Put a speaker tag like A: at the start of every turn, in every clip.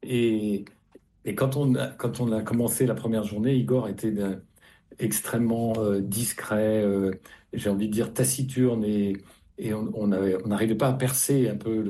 A: Et, et quand on a commencé la première journée, Igor était extrêmement discret, j'ai envie de dire taciturne, et on n'arrivait pas à percer un peu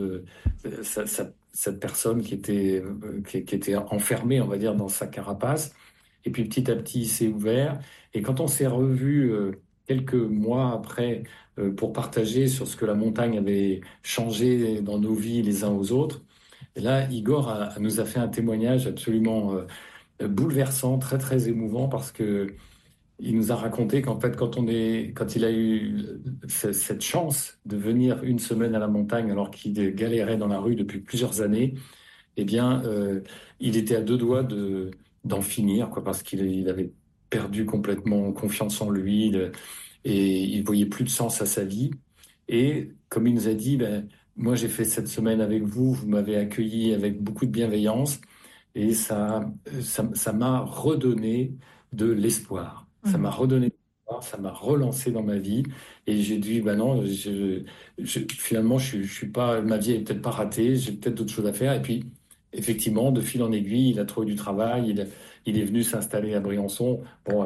A: cette personne qui était enfermée, on va dire, dans sa carapace. Et puis petit à petit, il s'est ouvert. Et quand on s'est revu quelques mois après pour partager sur ce que la montagne avait changé dans nos vies les uns aux autres, et là, Igor nous a fait un témoignage absolument bouleversant, très très émouvant, parce que il nous a raconté qu'en fait, quand il a eu cette chance de venir une semaine à la montagne alors qu'il galérait dans la rue depuis plusieurs années, eh bien, il était à deux doigts d'en finir, quoi, parce qu'il avait perdu complètement confiance en lui, et il voyait plus de sens à sa vie. Et comme il nous a dit, ben, moi j'ai fait cette semaine avec vous, vous m'avez accueilli avec beaucoup de bienveillance, et ça m'a redonné de l'espoir. Ça m'a
B: Mhm.
A: redonné de l'espoir, ça m'a relancé dans ma vie. Et j'ai dit, ben non, finalement, je suis pas, ma vie est peut-être pas ratée, j'ai peut-être d'autres choses à faire. Et puis, effectivement, de fil en aiguille, il a trouvé du travail, il est venu s'installer à Briançon. Bon,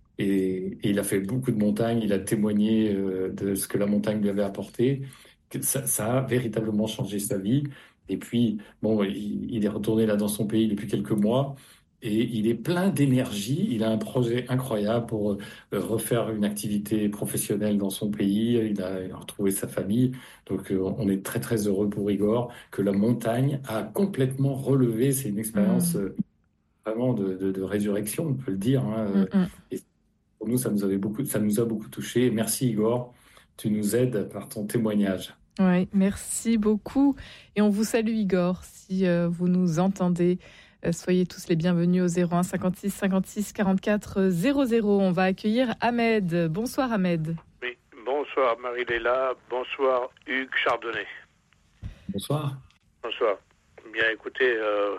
A: et il a fait beaucoup de montagnes, il a témoigné de ce que la montagne lui avait apporté. Ça a véritablement changé sa vie. Et puis, bon, il est retourné là dans son pays depuis quelques mois et il est plein d'énergie. Il a un projet incroyable pour refaire une activité professionnelle dans son pays. Il a retrouvé sa famille. Donc, on est très, très heureux pour Igor que la montagne a complètement relevé. C'est une expérience
B: Mhm.
A: vraiment de résurrection, on peut le dire, hein.
B: Mhm.
A: Et pour nous, ça nous a beaucoup touchés. Merci Igor. Tu nous aides par ton témoignage.
B: Ouais, merci beaucoup. Et on vous salue, Igor, si vous nous entendez. Soyez tous les bienvenus au 01 56 56 44 00. On va accueillir Ahmed. Bonsoir, Ahmed.
C: Oui, bonsoir Marie-Léla, bonsoir Hugues Chardonnay.
A: Bonsoir.
C: Bonsoir. Bien écoutez,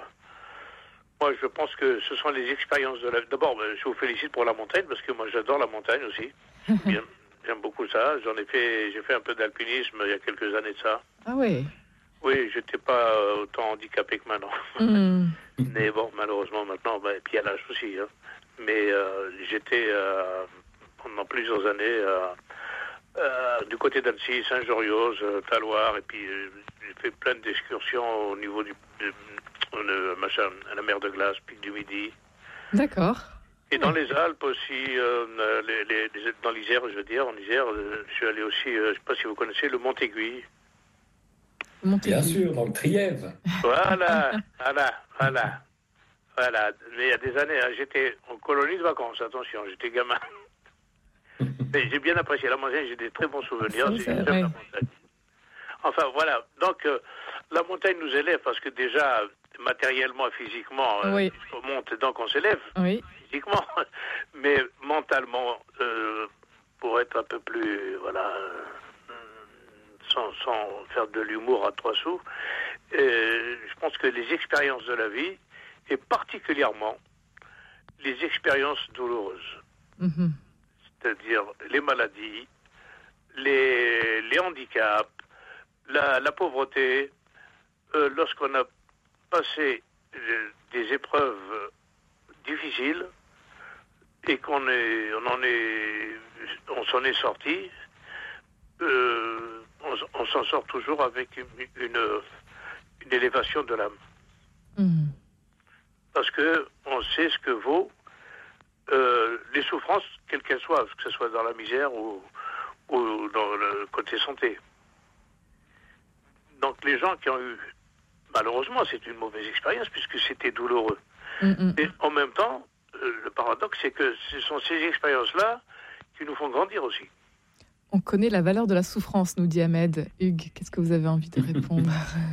C: moi je pense que ce sont les expériences de la... D'abord, je vous félicite pour la montagne, parce que moi j'adore la montagne aussi. Bien, j'aime beaucoup ça. J'ai fait un peu d'alpinisme il y a quelques années de ça.
B: Ah ouais.
C: Oui, j'étais pas autant handicapé que maintenant.
B: Mhm.
C: Mais bon, malheureusement maintenant, et puis à l'âge aussi. Hein. Mais j'étais pendant plusieurs années du côté d'Annecy, Saint-Joriose, Taloir, et puis j'ai fait plein d'excursions au niveau à la mer de Glace, Pic du Midi.
B: D'accord.
C: Et dans
B: Ouais.
C: les Alpes aussi, dans l'Isère, je veux dire, en Isère, je suis allé aussi, je ne sais pas si vous connaissez, le Mont-Aiguille.
A: Bien
B: Montaigu.
A: sûr, dans le Trièves.
C: Voilà, voilà. Voilà, mais il y a des années, hein, j'étais en colonie de vacances, attention, j'étais gamin. Mais j'ai bien apprécié la montagne, j'ai des très bons souvenirs, j'aime la
B: Ouais.
C: montagne. Enfin voilà, donc la montagne nous élève parce que déjà, matériellement et physiquement,
B: Oui,
C: on monte donc on s'élève,
B: oui.
C: physiquement, mais mentalement, pour être un peu plus, voilà, sans faire de l'humour à trois sous, je pense que les expériences de la vie, et particulièrement les expériences douloureuses,
B: Mhm.
C: c'est-à-dire les maladies, les handicaps, la pauvreté, lorsqu'on a passé des épreuves difficiles et on s'en est sorti, on s'en sort toujours avec une élévation de l'âme.
B: Mhm.
C: Parce que on sait ce que vaut les souffrances, quelles qu'elles soient, que ce soit dans la misère ou dans le côté santé. Donc les gens qui ont eu, malheureusement, c'est une mauvaise expérience puisque c'était douloureux.
B: Mhm.
C: Et en même temps, le paradoxe, c'est que ce sont ces expériences-là qui nous font grandir aussi.
B: On connaît la valeur de la souffrance, nous dit Ahmed. Hugues, qu'est-ce que vous avez envie de répondre?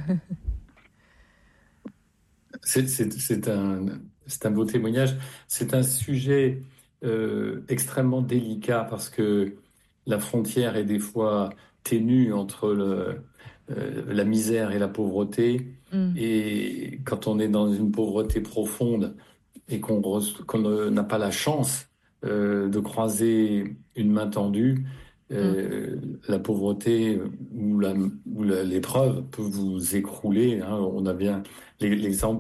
A: C'est un beau témoignage. C'est un sujet extrêmement délicat parce que la frontière est des fois ténue entre la misère et la pauvreté.
B: Mhm.
A: Et quand on est dans une pauvreté profonde et qu'on n'a pas la chance de croiser une main tendue,
B: Mhm.
A: la pauvreté ou l'épreuve peut vous écrouler, hein. On a bien l'exemple